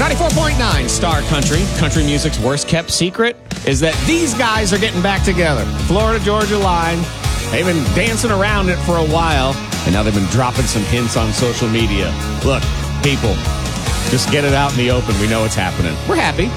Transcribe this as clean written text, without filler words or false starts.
94.9 Star Country. Country music's worst kept secret is that these guys are getting back together. Florida-Georgia line. They've been dancing around it for a while, and now they've been dropping some hints on social media. Look, people, just get it out in the open. We know what's happening. We're happy.